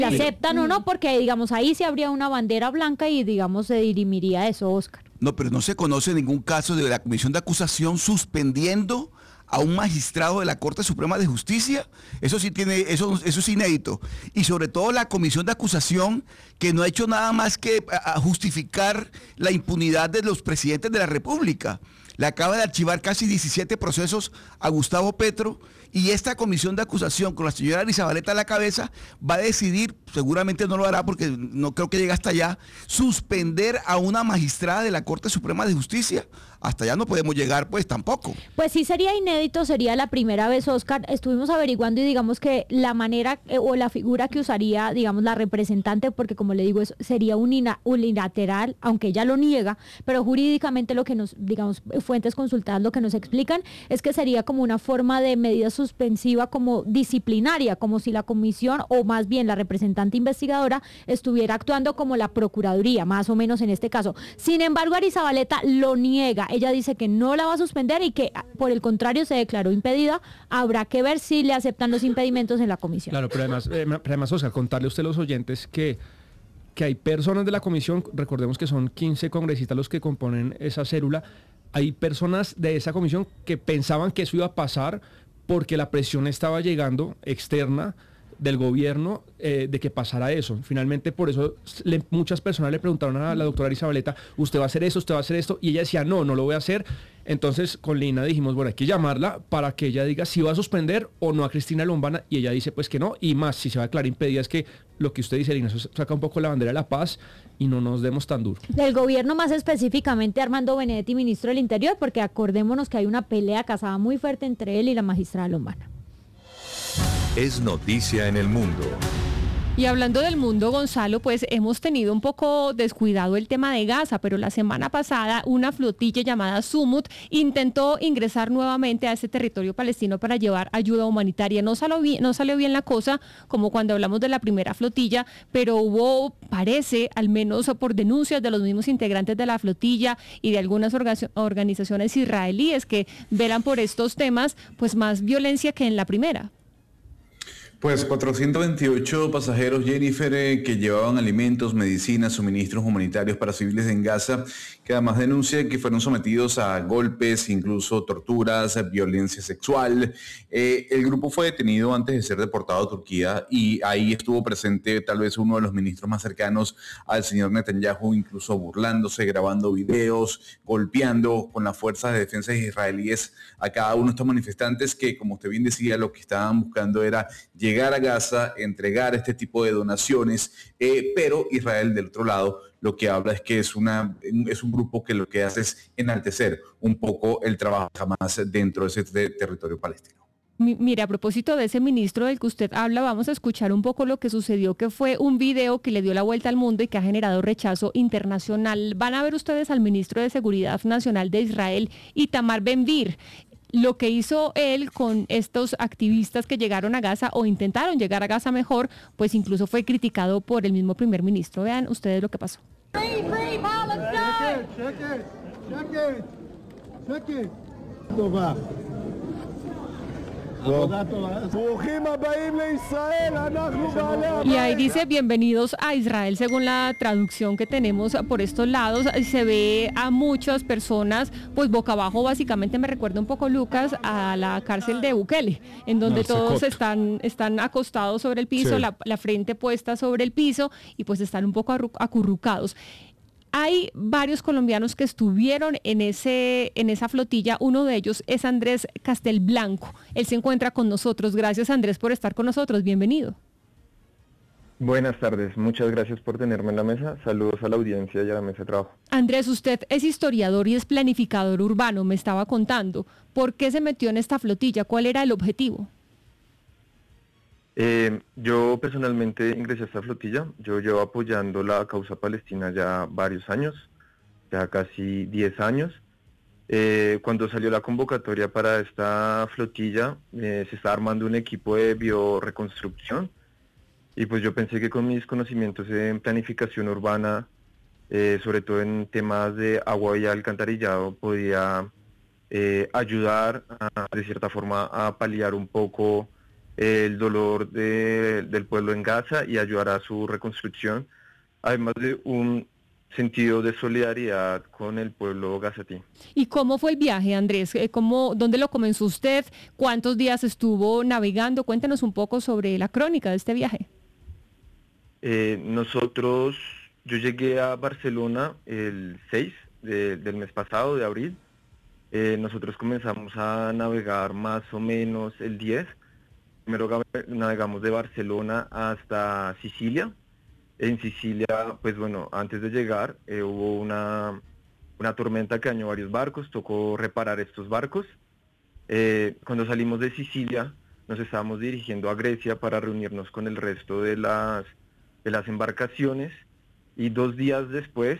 ¿Le aceptan o no? Porque, digamos, ahí sí habría una bandera blanca y, digamos, se dirimiría eso, Oscar. No, pero no se conoce ningún caso de la Comisión de Acusación suspendiendo a un magistrado de la Corte Suprema de Justicia. Eso sí eso es inédito. Y sobre todo la Comisión de Acusación, que no ha hecho nada más que a justificar la impunidad de los presidentes de la República. Le acaba de archivar casi 17 procesos a Gustavo Petro, y esta comisión de acusación con la señora Arizabaleta a la cabeza va a decidir, seguramente no lo hará porque no creo que llegue hasta allá, suspender a una magistrada de la Corte Suprema de Justicia. Hasta allá no podemos llegar, pues tampoco. Pues sí, sería inédito, sería la primera vez, Oscar. Estuvimos averiguando y digamos que la manera o la figura que usaría, digamos, la representante, porque como le digo, sería unilateral, aunque ella lo niega, pero jurídicamente lo que nos, digamos, fuentes consultadas lo que nos explican es que sería como una forma de medida suspensiva como disciplinaria, como si la comisión o más bien la representante investigadora estuviera actuando como la procuraduría, más o menos en este caso. Sin embargo, Arizabaleta lo niega. Ella dice que no la va a suspender y que por el contrario se declaró impedida. Habrá que ver si le aceptan los impedimentos en la comisión. Claro, pero además, Oscar, contarle a usted a los oyentes que hay personas de la comisión, recordemos que son 15 congresistas los que componen esa célula, hay personas de esa comisión que pensaban que eso iba a pasar porque la presión estaba llegando externa del gobierno de que pasara eso. Finalmente, por eso muchas personas le preguntaron a la doctora Arizabaleta, ¿usted va a hacer eso, usted va a hacer esto? Y ella decía, no lo voy a hacer. Entonces, con Lina dijimos, bueno, hay que llamarla para que ella diga si va a suspender o no a Cristina Lombana, y ella dice, pues que no, y más, si se va a declarar impedida, es que lo que usted dice, Lina, eso saca un poco la bandera de la paz y no nos demos tan duro. Del gobierno, más específicamente Armando Benedetti, ministro del Interior, porque acordémonos que hay una pelea casada muy fuerte entre él y la magistrada Lombana. Es noticia en el mundo. Y hablando del mundo, Gonzalo, pues hemos tenido un poco descuidado el tema de Gaza, pero la semana pasada una flotilla llamada Sumut intentó ingresar nuevamente a ese territorio palestino para llevar ayuda humanitaria. No salió bien la cosa, como cuando hablamos de la primera flotilla, pero hubo, parece, al menos por denuncias de los mismos integrantes de la flotilla y de algunas organizaciones israelíes que velan por estos temas, pues más violencia que en la primera. Pues 428 pasajeros, Jennifer, que llevaban alimentos, medicinas, suministros humanitarios para civiles en Gaza, que además denuncian que fueron sometidos a golpes, incluso torturas, violencia sexual. El grupo fue detenido antes de ser deportado a Turquía, y ahí estuvo presente tal vez uno de los ministros más cercanos al señor Netanyahu, incluso burlándose, grabando videos, golpeando con las fuerzas de defensa israelíes a cada uno de estos manifestantes que, como usted bien decía, lo que estaban buscando era llegar a Gaza, entregar este tipo de donaciones, pero Israel del otro lado lo que habla es que es un grupo que lo que hace es enaltecer un poco el trabajo jamás dentro de ese territorio palestino. Mire, a propósito de ese ministro del que usted habla, vamos a escuchar un poco lo que sucedió, que fue un video que le dio la vuelta al mundo y que ha generado rechazo internacional. Van a ver ustedes al ministro de Seguridad Nacional de Israel, Itamar Ben-Gvir. Lo que hizo él con estos activistas que llegaron a Gaza o intentaron llegar a Gaza mejor, pues incluso fue criticado por el mismo primer ministro. Vean ustedes lo que pasó. Free, free Palestine. Check it. Y ahí dice bienvenidos a Israel, según la traducción que tenemos por estos lados. Se ve a muchas personas pues boca abajo, básicamente me recuerda un poco, Lucas, a la cárcel de Bukele, en donde todos están acostados sobre el piso, sí. la frente puesta sobre el piso y pues están un poco acurrucados. Hay varios colombianos que estuvieron en esa flotilla. Uno de ellos es Andrés Castelblanco. Él se encuentra con nosotros. Gracias, Andrés, por estar con nosotros. Bienvenido. Buenas tardes. Muchas gracias por tenerme en la mesa. Saludos a la audiencia y a la mesa de trabajo. Andrés, usted es historiador y es planificador urbano, me estaba contando. ¿Por qué se metió en esta flotilla? ¿Cuál era el objetivo? Yo personalmente ingresé a esta flotilla. Yo llevo apoyando la causa palestina ya varios años, ya casi 10 años. Cuando salió la convocatoria para esta flotilla, se está armando un equipo de bioreconstrucción, y pues yo pensé que con mis conocimientos en planificación urbana, sobre todo en temas de agua y alcantarillado, podía ayudar de cierta forma a paliar un poco el dolor del pueblo en Gaza y ayudar a su reconstrucción, además de un sentido de solidaridad con el pueblo gazatí. ¿Y cómo fue el viaje, Andrés? ¿Dónde lo comenzó usted? ¿Cuántos días estuvo navegando? Cuéntenos un poco sobre la crónica de este viaje. Yo llegué a Barcelona el 6 del mes pasado, de abril. Nosotros comenzamos a navegar más o menos el 10. Primero navegamos de Barcelona hasta Sicilia. En Sicilia, pues bueno, antes de llegar hubo una tormenta que dañó varios barcos, tocó reparar estos barcos. Cuando salimos de Sicilia, nos estábamos dirigiendo a Grecia para reunirnos con el resto de las embarcaciones, y 2 días después,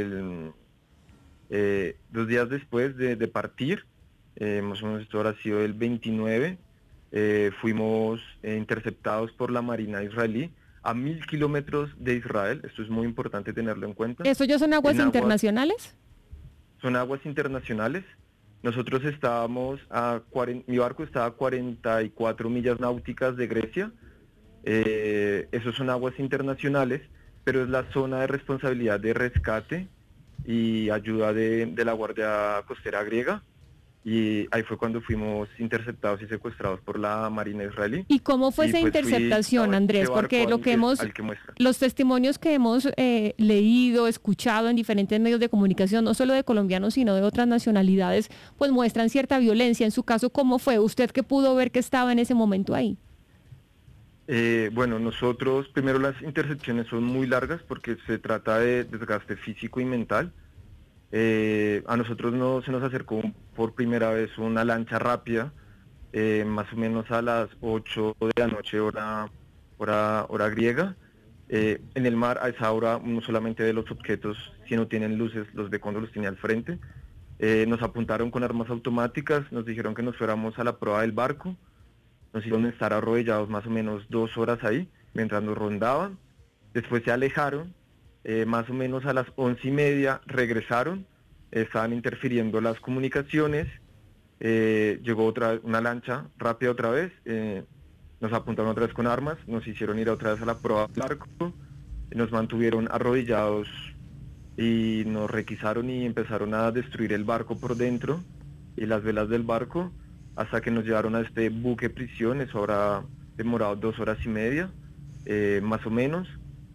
de partir, más o menos esto habrá sido el 29, fuimos interceptados por la Marina israelí a 1000 kilómetros de Israel. Esto es muy importante tenerlo en cuenta. ¿Eso ya son aguas internacionales? Son aguas internacionales. Nosotros estábamos mi barco estaba a 44 millas náuticas de Grecia. Esos son aguas internacionales, pero es la zona de responsabilidad de rescate y ayuda de la Guardia Costera griega. Y ahí fue cuando fuimos interceptados y secuestrados por la Marina israelí. ¿Y cómo fue esa interceptación, Andrés? Porque los testimonios que hemos leído, escuchado en diferentes medios de comunicación, no solo de colombianos, sino de otras nacionalidades, pues muestran cierta violencia. En su caso, ¿cómo fue? ¿Usted que pudo ver que estaba en ese momento ahí? Bueno, nosotros, primero, las intercepciones son muy largas porque se trata de desgaste físico y mental. A nosotros se nos acercó por primera vez una lancha rápida, más o menos a las 8 de la noche, hora griega. En el mar, a esa hora, uno solamente ve los objetos, si no tienen luces, los ve cuando los tiene al frente. Nos apuntaron con armas automáticas, nos dijeron que nos fuéramos a la proa del barco. Nos hicieron estar arrodillados más o menos 2 horas ahí, mientras nos rondaban. Después se alejaron. Más o menos a las 11:30 regresaron, estaban interfiriendo las comunicaciones, llegó una lancha rápida otra vez, nos apuntaron otra vez con armas, nos hicieron ir otra vez a la proa del barco, nos mantuvieron arrodillados y nos requisaron y empezaron a destruir el barco por dentro y las velas del barco, hasta que nos llevaron a este buque prisión. Eso habrá demorado 2 horas y media, más o menos.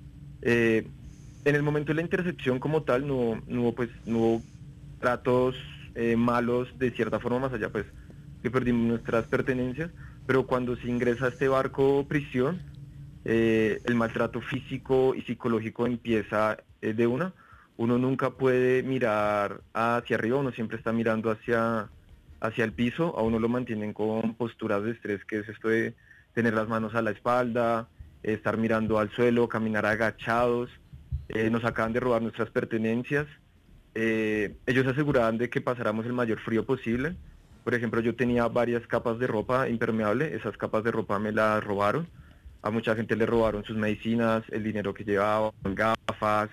En el momento de la intercepción como tal no hubo tratos malos de cierta forma, más allá pues que perdimos nuestras pertenencias, pero cuando se ingresa a este barco prisión, el maltrato físico y psicológico empieza de una. Uno nunca puede mirar hacia arriba, uno siempre está mirando hacia el piso. A uno lo mantienen con posturas de estrés, que es esto de tener las manos a la espalda, estar mirando al suelo, caminar agachados. Nos acaban de robar nuestras pertenencias. Ellos aseguraban de que pasáramos el mayor frío posible. Por ejemplo, yo tenía varias capas de ropa impermeable, esas capas de ropa me las robaron. A mucha gente le robaron sus medicinas, el dinero que llevaba, gafas.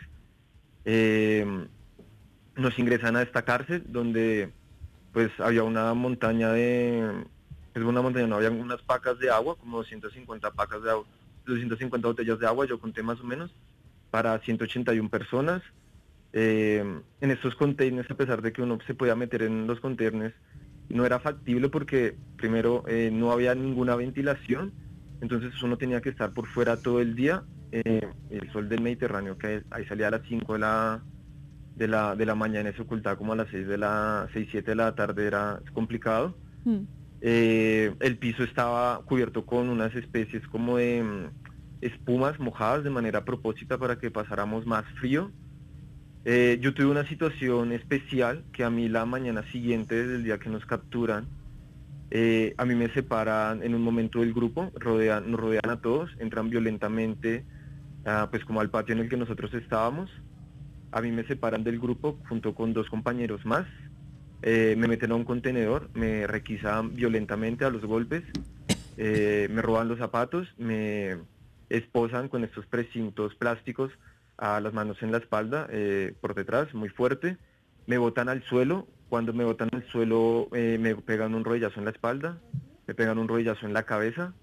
Nos ingresan a esta cárcel donde pues había una montaña no, había unas pacas de agua, como 250 pacas de agua, 250 botellas de agua, yo conté más o menos, para 181 personas. En estos containers, a pesar de que uno se podía meter en los containers, no era factible porque primero no había ninguna ventilación, entonces uno tenía que estar por fuera todo el día. El sol del Mediterráneo, que ahí salía a las 5 de la mañana y se ocultaba como a las 6, 7 de la tarde, es complicado. El piso estaba cubierto con unas especies como de espumas mojadas de manera a propósito para que pasáramos más frío. Yo tuve una situación especial que a mí la mañana siguiente, desde el día que nos capturan, a mí me separan en un momento del grupo, nos rodean a todos, entran violentamente pues como al patio en el que nosotros estábamos. A mí me separan del grupo junto con 2 compañeros más, me meten a un contenedor, me requisan violentamente a los golpes, me roban los zapatos, me esposan con estos precintos plásticos a las manos en la espalda, por detrás, muy fuerte, me botan al suelo. Cuando me botan al suelo me pegan un rodillazo en la espalda, me pegan un rodillazo en la cabeza,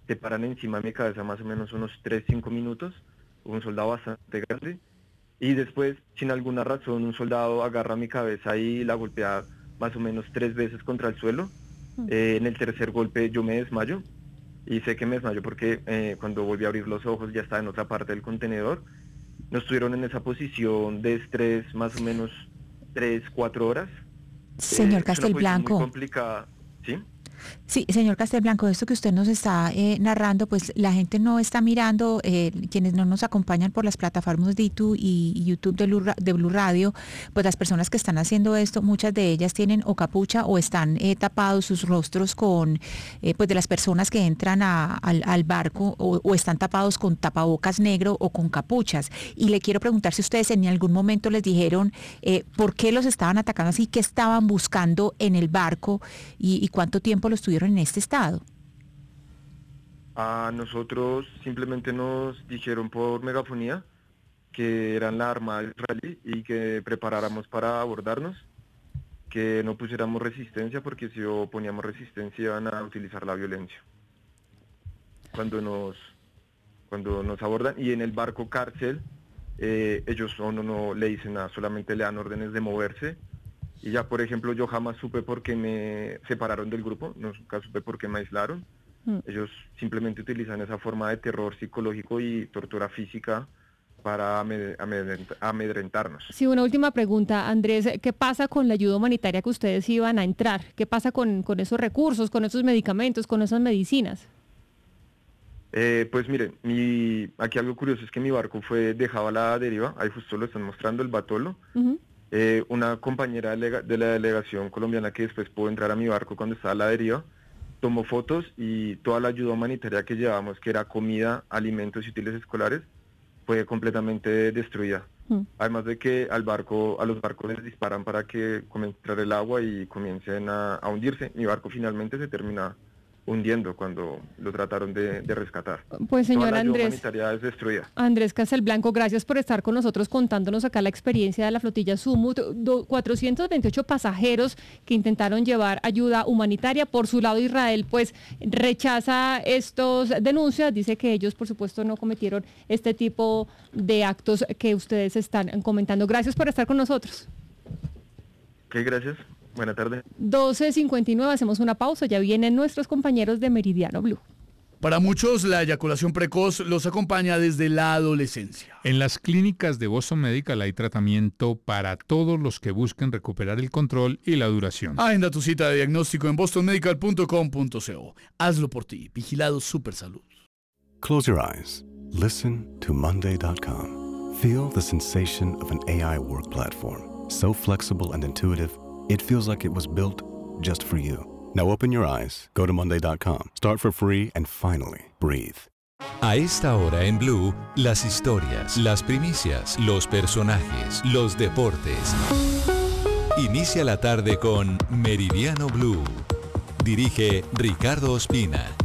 se paran encima de mi cabeza más o menos unos 3-5 minutos, un soldado bastante grande, y después, sin alguna razón, un soldado agarra mi cabeza y la golpea más o menos 3 veces contra el suelo. En el tercer golpe yo me desmayo, y sé que me desmayo porque cuando volví a abrir los ojos ya estaba en otra parte del contenedor. Nos tuvieron en esa posición de estrés más o menos 3-4 horas. Señor Castelblanco. Muy complicada, ¿sí? Sí, señor Castelblanco, esto que usted nos está narrando, pues la gente no está mirando, quienes no nos acompañan por las plataformas de YouTube y YouTube de Blue Radio, pues las personas que están haciendo esto, muchas de ellas tienen o capucha o están tapados sus rostros con, pues de las personas que entran al barco o están tapados con tapabocas negro o con capuchas. Y le quiero preguntar si ustedes en algún momento les dijeron por qué los estaban atacando así, qué estaban buscando en el barco y cuánto tiempo los tuvieron en este estado. A nosotros simplemente nos dijeron por megafonía que eran la Armada israelí y que preparáramos para abordarnos, que no pusiéramos resistencia porque si oponíamos resistencia iban a utilizar la violencia cuando nos abordan. Y en el barco cárcel ellos no le dicen nada, solamente le dan órdenes de moverse. Y ya, por ejemplo, yo jamás supe por qué me separaron del grupo, nunca supe por qué me aislaron. Ellos simplemente utilizan esa forma de terror psicológico y tortura física para amedrentarnos. Sí, una última pregunta, Andrés. ¿Qué pasa con la ayuda humanitaria que ustedes iban a entrar? ¿Qué pasa con esos recursos, con esos medicamentos, con esas medicinas? Pues miren, aquí algo curioso es que mi barco fue dejado a la deriva, ahí justo lo están mostrando, el Batolo. Una compañera de la delegación colombiana que después pudo entrar a mi barco cuando estaba a la deriva, tomó fotos y toda la ayuda humanitaria que llevábamos, que era comida, alimentos y útiles escolares, fue completamente destruida. Además de que a los barcos les disparan para que comience a entrar el agua y comiencen a hundirse. Mi barco finalmente se termina hundiendo cuando lo trataron de rescatar. Pues señor Toda la ayuda Andrés, humanitaria es destruida. Andrés Castelblanco, gracias por estar con nosotros contándonos acá la experiencia de la flotilla Sumut. 428 pasajeros que intentaron llevar ayuda humanitaria. Por su lado, Israel pues rechaza estas denuncias, dice que ellos por supuesto no cometieron este tipo de actos que ustedes están comentando. Gracias por estar con nosotros. Gracias. Buena tarde. 12:59, hacemos una pausa, ya vienen nuestros compañeros de Meridiano Blue. Para muchos, la eyaculación precoz los acompaña desde la adolescencia. En las clínicas de Boston Medical hay tratamiento para todos los que busquen recuperar el control y la duración. Agenda tu cita de diagnóstico en bostonmedical.com.co. Hazlo por ti. Vigilado Supersalud. Close your eyes. Listen to Monday.com. Feel the sensation of an AI work platform. So flexible and intuitive, it feels like it was built just for you. Now open your eyes, go to Monday.com, start for free, and finally, breathe. A esta hora en Blue, las historias, las primicias, los personajes, los deportes. Inicia la tarde con Meridiano Blue. Dirige Ricardo Ospina.